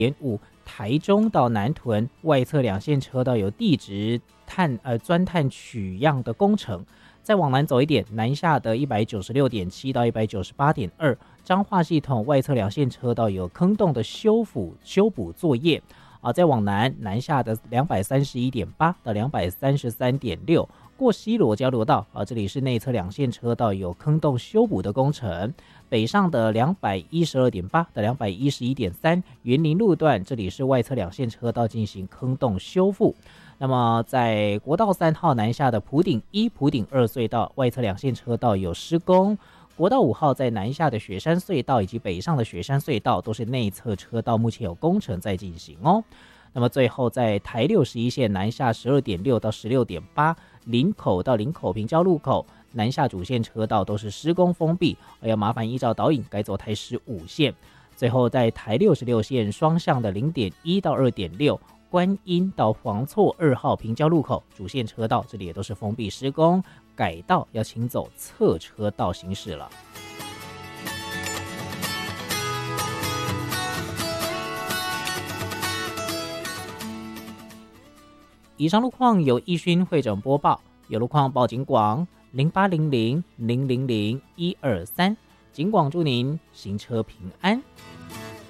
台中到南屯外侧两线车道有地质钻探取样的工程。再往南走一点，南下的196.7到198.2，彰化系统外侧两线车道有坑洞的修补作业。再往南下的231.8到233.6，过西螺交流道这里是内侧两线车道有坑洞修补的工程。北上的212.8到211.3，园林路段这里是外侧两线车道进行坑洞修复。那么在国道3号南下的埔顶1、埔顶2隧道外侧两线车道有施工。国道5号在南下的雪山隧道以及北上的雪山隧道都是内侧车道目前有工程在进行哦。那么最后在台61线南下12.6到16.8，林口到林口平交路口南下主线车道都是施工封闭，要麻烦依照导引改走台15线。最后在台66线双向的0.1到2.6，观音到黄厝2号平交路口主线车道这里也都是封闭施工，改道要请走侧车道行驶了。以上路况由义勋会诊播报，有路况报警广0800000123，警广祝您行车平安。